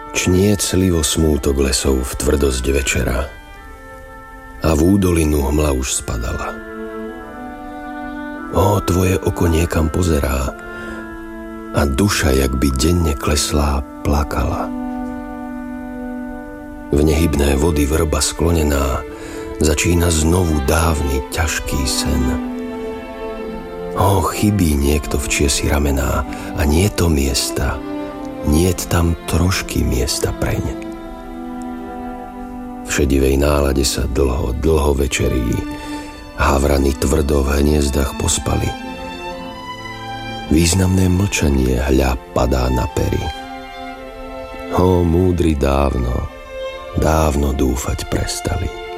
Čnie clivo smútok lesov v tvrdosť večera a v údolinu hmla už spadala. Ó, tvoje oko niekam pozerá a duša, jak by denne kleslá, plakala. V nehybné vody vrba sklonená začína znovu dávny ťažký sen. Ó, chybí niekto v čiesi ramená a nie to miesta, niet tam trošky miesta preň. V šedivej nálade sa dlho večerí, havrany tvrdo v hniezdach pospali. Významné mlčanie hľa padá na pery. Ó, múdri dávno dúfať prestali.